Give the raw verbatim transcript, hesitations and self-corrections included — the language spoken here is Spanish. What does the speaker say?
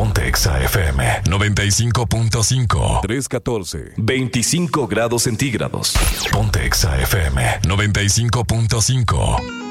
Ponte Exa F M noventa y cinco punto cinco. tres catorce. veinticinco grados centígrados. Ponte Exa F M noventa y cinco punto cinco.